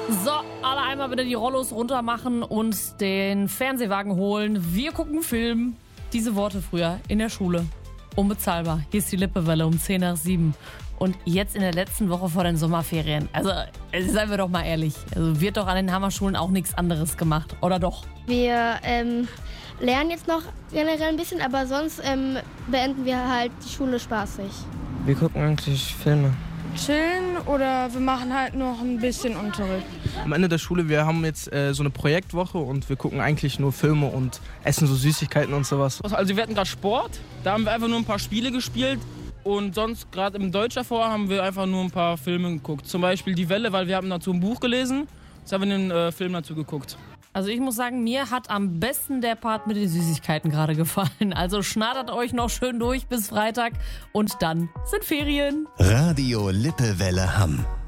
So, alle einmal bitte die Rollos runter machen und den Fernsehwagen holen. Wir gucken Film. Diese Worte früher in der Schule. Unbezahlbar. Hier ist die Lippewelle um 10 nach 7. Und jetzt in der letzten Woche vor den Sommerferien. Also, seien wir doch mal ehrlich. Also wird doch an den Hammerschulen auch nichts anderes gemacht, oder doch? Wir lernen jetzt noch generell ein bisschen, aber sonst beenden wir halt die Schule spaßig. Wir gucken eigentlich Filme. Chillen oder wir machen halt noch ein bisschen Unterricht. Am Ende der Schule, wir haben jetzt so eine Projektwoche und wir gucken eigentlich nur Filme und essen so Süßigkeiten und sowas. Also wir hatten gerade Sport, da haben wir einfach nur ein paar Spiele gespielt und sonst gerade im Deutsch davor haben wir einfach nur ein paar Filme geguckt. Zum Beispiel Die Welle, weil wir haben dazu ein Buch gelesen, jetzt haben wir einen Film dazu geguckt. Also ich muss sagen, mir hat am besten der Part mit den Süßigkeiten gerade gefallen. Also schnattert euch noch schön durch bis Freitag und dann sind Ferien. Radio Lippewelle Hamm.